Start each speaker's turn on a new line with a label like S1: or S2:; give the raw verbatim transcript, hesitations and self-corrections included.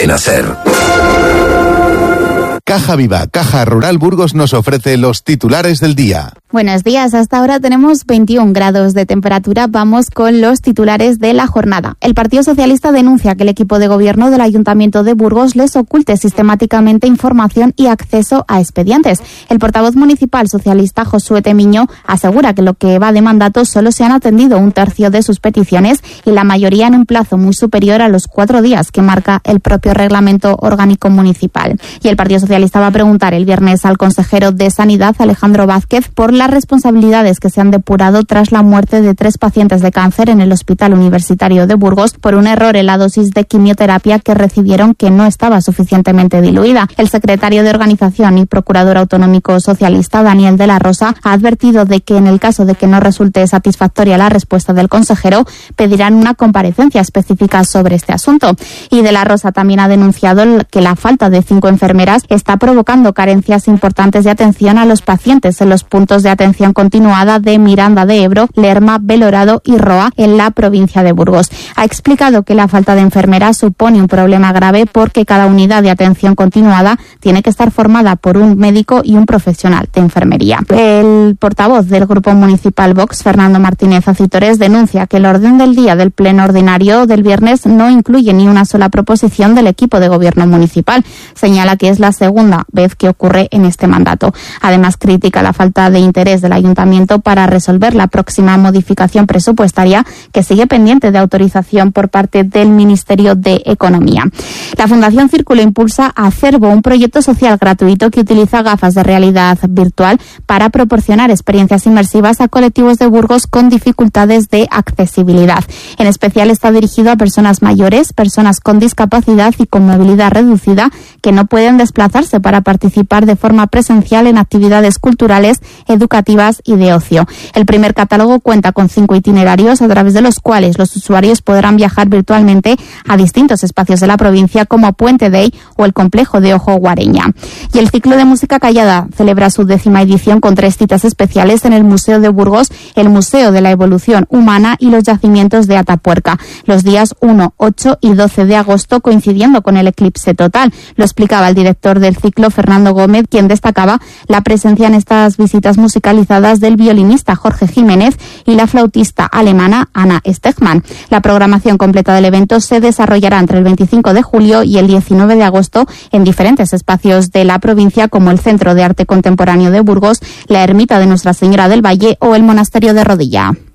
S1: pena ser.
S2: Caja Viva, Caja Rural Burgos nos ofrece los titulares del día.
S3: Buenos días, hasta ahora tenemos veintiún grados de temperatura. Vamos con los titulares de la jornada. El Partido Socialista denuncia que el equipo de gobierno del Ayuntamiento de Burgos les oculte sistemáticamente información y acceso a expedientes. El portavoz municipal socialista Josué Temiño asegura que lo que va de mandato solo se han atendido un tercio de sus peticiones y la mayoría en un plazo muy superior a los cuatro días que marca el propio reglamento orgánico municipal. Y el Partido Socialista va a preguntar el viernes al consejero de Sanidad, Alejandro Vázquez, por las responsabilidades que se han depurado tras la muerte de tres pacientes de cáncer en el Hospital Universitario de Burgos por un error en la dosis de quimioterapia que recibieron que no estaba suficientemente diluida. El secretario de Organización y procurador autonómico socialista, Daniel de la Rosa, ha advertido de que en el caso de que no resulte satisfactoria la respuesta del consejero, pedirán una comparecencia específica sobre este asunto. Y de la Rosa también ha denunciado que la falta de cinco enfermeras está provocando carencias importantes de atención a los pacientes en los puntos de atención continuada de Miranda de Ebro, Lerma, Belorado y Roa en la provincia de Burgos. Ha explicado que la falta de enfermeras supone un problema grave porque cada unidad de atención continuada tiene que estar formada por un médico y un profesional de enfermería. El portavoz del Grupo Municipal Vox, Fernando Martínez Acitores, denuncia que el orden del día del pleno ordinario del viernes no incluye ni una sola proposición del equipo de gobierno municipal. Señala que es la segunda vez que ocurre en este mandato. Además, critica la falta de interés del Ayuntamiento para resolver la próxima modificación presupuestaria que sigue pendiente de autorización por parte del Ministerio de Economía. La Fundación Círculo impulsa Acervo, un proyecto social gratuito que utiliza gafas de realidad virtual para proporcionar experiencias inmersivas a colectivos de Burgos con dificultades de accesibilidad. En especial está dirigido a personas mayores, personas con discapacidad y con movilidad reducida que no pueden desplazarse para participar de forma presencial en actividades culturales, educativas y de ocio. El primer catálogo cuenta con cinco itinerarios a través de los cuales los usuarios podrán viajar virtualmente a distintos espacios de la provincia como Puente Dei o el complejo de Ojo Guareña. Y el ciclo de música callada celebra su décima edición con tres citas especiales en el Museo de Burgos, el Museo de la Evolución Humana y los yacimientos de Atapuerca, los días uno, ocho y doce de agosto, coincidiendo con el eclipse total. Lo explicaba el director del ciclo, Fernando Gómez, quien destacaba la presencia en estas visitas musicalizadas del violinista Jorge Jiménez y la flautista alemana Anna Stegmann. La programación completa del evento se desarrollará entre el veinticinco de julio y el diecinueve de agosto en diferentes espacios de la provincia como el Centro de Arte Contemporáneo de Burgos, la Ermita de Nuestra Señora del Valle o el Monasterio de Rodilla.